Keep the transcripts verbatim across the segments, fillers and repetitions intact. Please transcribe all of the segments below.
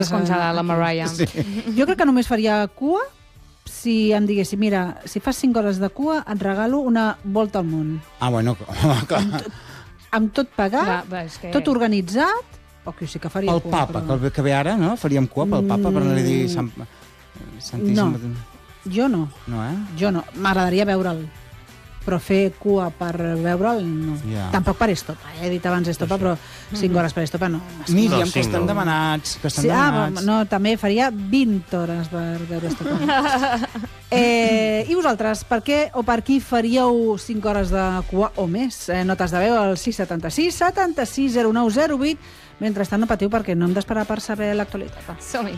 Congelar la Mariah. Sí. Jo crec que només faria cua si em diguessin, mira, si fas cinc hores de cua et regalo una volta al món. Ah, bueno, clar. Amb, amb tot pagat, Clar, va, és que- tot organitzat, o que sí que faria Pel cua. papa, però- que, que ve ara, no? Faríem cua pel papa per anar-li a dir... Sant... Santíssim... No. Jo no, No, eh? jo no. M'agradaria veure'l. Però fer cua per veure'l, no. Ja. Tampoc per estopa. He dit abans estopa, però cinc hores per estopa no. Míriam, No, que cinc estem no. demanats, que estem Sí, ah, demanats. no, també faria vint hores per veure estopa. eh, I vosaltres, per què o per qui faríeu cinc hores de cua o més? Eh, notes de veu al sis setanta sis setanta sis zero nou zero vuit. Mentrestant no patiu perquè no hem d'esperar per saber l'actualitat. Va. Som-hi.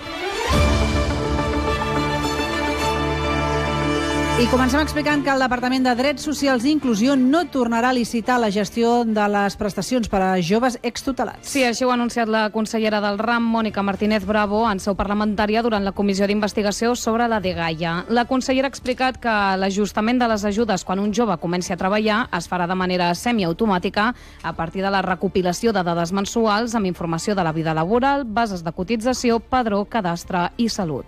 I comencem explicant que el Departament de Drets Socials i Inclusió no tornarà a licitar la gestió de les prestacions per a joves extutelats. Sí, així ho ha anunciat la consellera del RAM, Mònica Martínez Bravo, en seu parlamentària durant la comissió d'investigació sobre la dgaia. La consellera ha explicat que l'ajustament de les ajudes quan un jove comenci a treballar es farà de manera semiautomàtica a partir de la recopilació de dades mensuals amb informació de la vida laboral, bases de cotització, padró, cadastre i salut.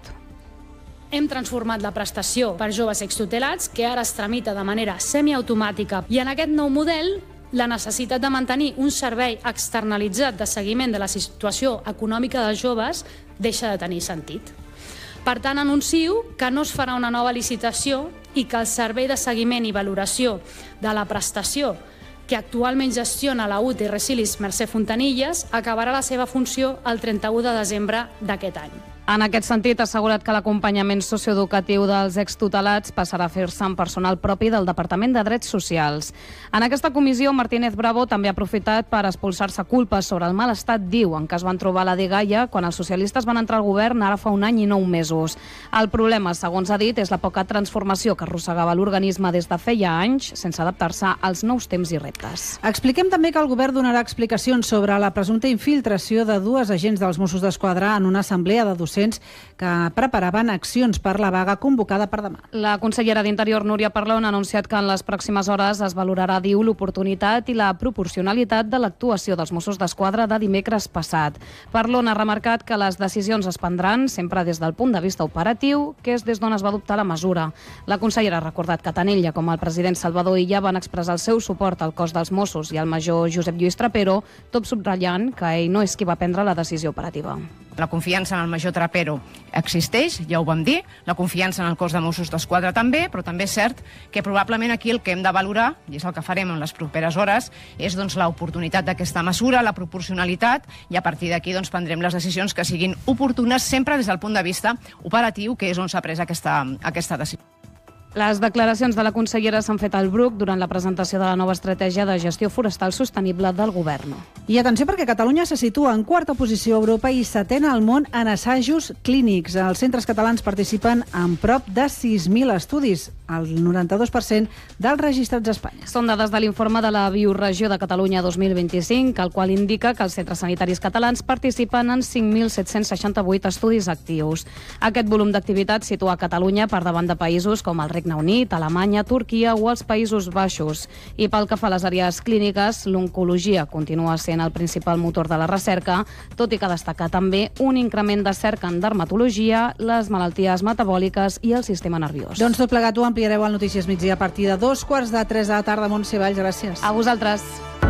Hem transformat la prestació per joves extutelats, que ara es tramita de manera semiautomàtica, i en aquest nou model la necessitat de mantenir un servei externalitzat de seguiment de la situació econòmica dels joves deixa de tenir sentit. Per tant, anuncio que no es farà una nova licitació i que el servei de seguiment i valoració de la prestació que actualment gestiona la U T I Resilis Mercè Fontanilles acabarà la seva funció el trenta-u de desembre d'aquest any. En aquest sentit, ha assegurat que l'acompanyament socioeducatiu dels extutelats passarà a fer-se en personal propi del Departament de Drets Socials. En aquesta comissió, Martínez Bravo també ha aprofitat per expulsar-se culpes sobre el mal estat, diu, en què es van trobar a la dgaia quan els socialistes van entrar al govern ara fa un any i nou mesos. El problema, segons ha dit, és la poca transformació que arrossegava l'organisme des de feia anys, sense adaptar-se als nous temps i reptes. Expliquem també que el govern donarà explicacions sobre la presumpta infiltració de dues agents dels Mossos d'Esquadra en una assemblea de docents que preparaven accions per la vaga convocada per demà. La consellera d'Interior, Núria Parlon, ha anunciat que en les pròximes hores es valorarà, diu, l'oportunitat i la proporcionalitat de l'actuació dels Mossos d'Esquadra de dimecres passat. Parlon ha remarcat que les decisions es prendran sempre des del punt de vista operatiu, que és des d'on es va adoptar la mesura. La consellera ha recordat que tant ella com el president Salvador Illa van expressar el seu suport al cos dels Mossos i al major Josep Lluís Trapero, tot subratllant que ell no és qui va prendre la decisió operativa. La confiança en el major Trapero existeix, ja ho vam dir, la confiança en el cos de Mossos d'Esquadra també, però també és cert que probablement aquí el que hem de valorar, i és el que farem en les properes hores, és doncs, l'oportunitat d'aquesta mesura, la proporcionalitat, i a partir d'aquí doncs, prendrem les decisions que siguin oportunes sempre des del punt de vista operatiu, que és on s'ha pres aquesta, aquesta decisió. Les declaracions de la consellera s'han fet al Bruc durant la presentació de la nova estratègia de gestió forestal sostenible del govern. I atenció perquè Catalunya se situa en quarta posició a Europa i setena al món en assajos clínics. Els centres catalans participen en prop de sis mil estudis, el noranta-dos per cent dels registrats a Espanya. Són dades de l'informe de la Bioregió de Catalunya dos mil vint-i-cinc, el qual indica que els centres sanitaris catalans participen en cinc mil set-cents seixanta-vuit estudis actius. Aquest volum d'activitat situa Catalunya per davant de països com el Regne Unit, Alemanya, Turquia o els Països Baixos. I pel que fa a les àrees clíniques, l'oncologia continua sent el principal motor de la recerca, tot i que destaca també un increment de cerca en dermatologia, les malalties metabòliques i el sistema nerviós. Doncs tot plegat ho ampliareu al Notícies Migdia a partir de dos quarts de tres de la tarda. Montse Valls, gràcies. A vosaltres.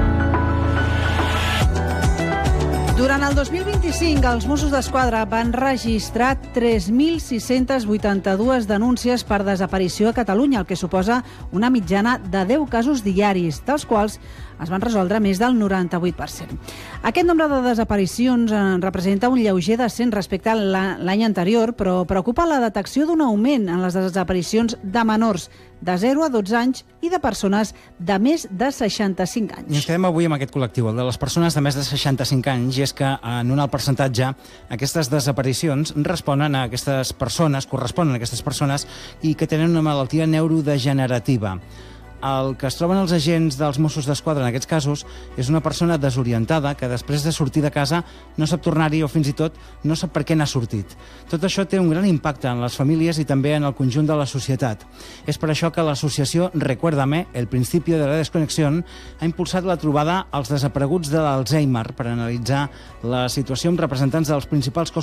Durant el dos mil vint-i-cinc, els Mossos d'Esquadra van registrar tres mil sis-centes vuitanta-dues denúncies per desaparició a Catalunya, el que suposa una mitjana de deu casos diaris, dels quals es van resoldre més del noranta-vuit per cent. Aquest nombre de desaparicions en representa un lleuger descens respecte a l'any anterior, però preocupa la detecció d'un augment en les desaparicions de menors de zero a dotze anys i de persones de més de seixanta-cinc anys. I ens quedem avui amb aquest col·lectiu, el de les persones de més de seixanta-cinc anys, i és que en un alt percentatge aquestes desaparicions responen a aquestes persones, corresponen a aquestes persones i que tenen una malaltia neurodegenerativa. El que es troben els agents dels Mossos d'Esquadra en aquests casos és una persona desorientada que després de sortir de casa no sap tornar-hi o fins i tot no sap per què n'ha sortit. Tot això té un gran impacte en les famílies i també en el conjunt de la societat. És per això que l'associació Recuérdame, el principio de la desconexión, ha impulsat la trobada als desapareguts de l'Alzheimer per analitzar la situació amb representants dels principals cossos